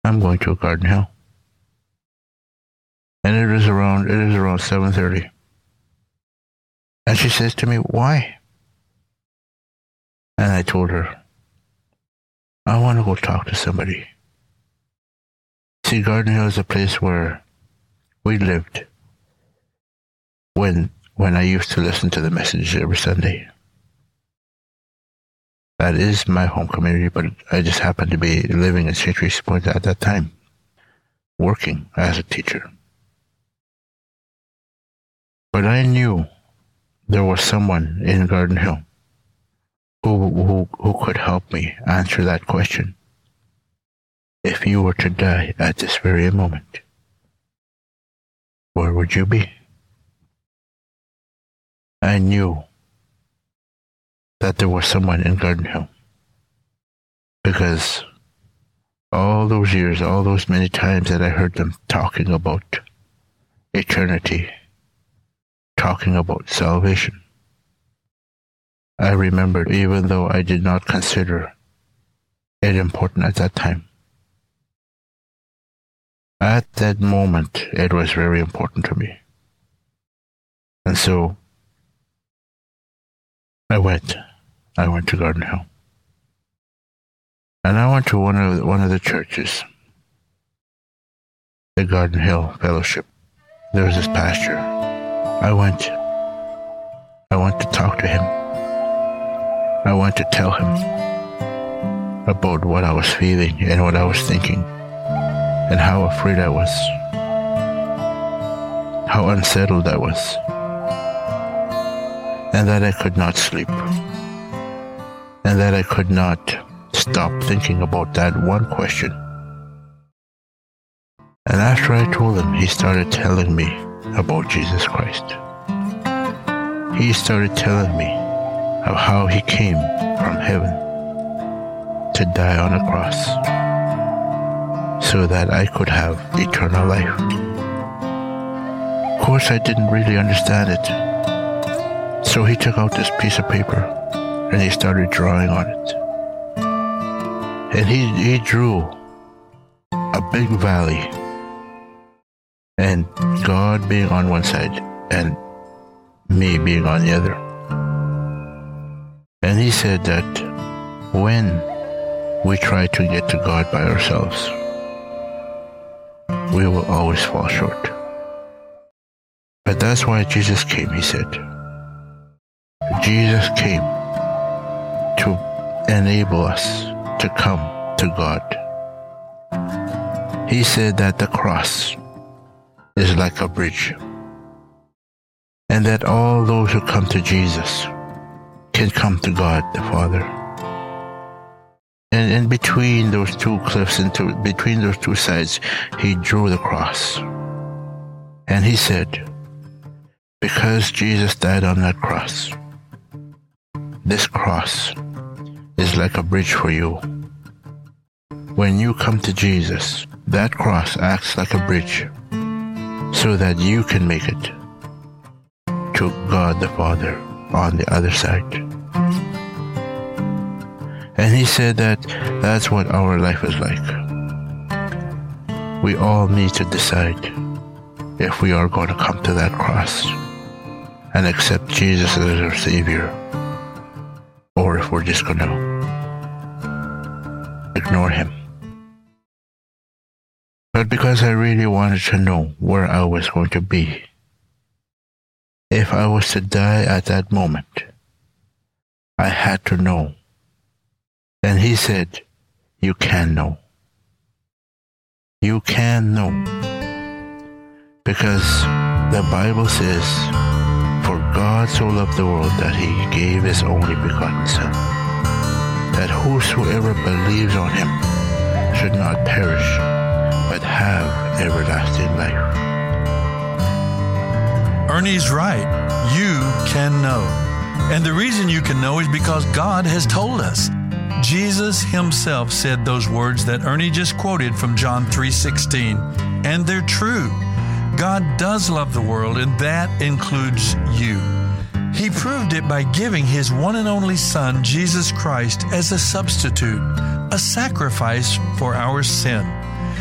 I'm going to Garden Hill. And it is around 7:30. And she says to me, why? And I told her, I want to go talk to somebody. See, Garden Hill is a place where we lived when I used to listen to the message every Sunday. That is my home community, but I just happened to be living in St. Tracy Point at that time, working as a teacher. But I knew there was someone in Garden Hill who could help me answer that question. If you were to die at this very moment, where would you be? I knew that there was someone in Garden Hill, because all those years, all those many times that I heard them talking about eternity, talking about salvation, I remembered, even though I did not consider it important at that time. At that moment, it was very important to me. And so I went to Garden Hill. And I went to one of the churches, the Garden Hill Fellowship. There was this pastor. I went to talk to him. I went to tell him about what I was feeling and what I was thinking, and how afraid I was, how unsettled I was, and that I could not sleep, and that I could not stop thinking about that one question. And after I told him, he started telling me about Jesus Christ. He started telling me of how he came from heaven to die on a cross so that I could have eternal life. Of course, I didn't really understand it. So he took out this piece of paper and he started drawing on it. And he drew a big valley, and God being on one side and me being on the other. And he said that when we try to get to God by ourselves, we will always fall short. But that's why Jesus came, he said. Jesus came to enable us to come to God. He said that the cross is like a bridge, and that all those who come to Jesus can come to God the Father. And in between those two cliffs, between those two sides, he drew the cross. And he said, because Jesus died on that cross, this cross is like a bridge for you. When you come to Jesus, that cross acts like a bridge so that you can make it to God the Father on the other side. And he said that that's what our life is like. We all need to decide if we are going to come to that cross and accept Jesus as our Savior, or if we're just going to ignore him. But because I really wanted to know where I was going to be, if I was to die at that moment, I had to know. And he said, you can know. You can know. Because the Bible says, for God so loved the world that he gave his only begotten Son, that whosoever believes on him should not perish, but have everlasting life. Ernie's right. You can know. And the reason you can know is because God has told us. Jesus himself said those words that Ernie just quoted from John 3:16, and they're true. God does love the world, and that includes you. He proved it by giving his one and only Son, Jesus Christ, as a substitute, a sacrifice for our sin.